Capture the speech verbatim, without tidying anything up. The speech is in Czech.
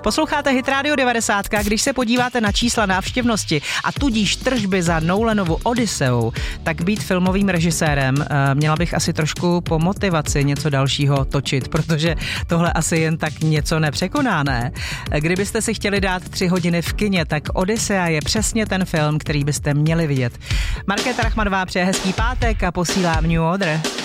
Posloucháte Hit Radio devadesát. Když se podíváte na čísla návštěvnosti a tudíž tržby za Nolanovu Odysseu, tak být filmovým režisérem měla bych asi trošku po motivaci něco dalšího točit, protože tohle asi jen tak něco nepřekoná, ne? Kdybyste si chtěli dát tři hodiny v kině, tak Odyssea je přesně ten film, který byste měli vidět. Markéta Rachmanová přeje hezký pátek a posílám New Order.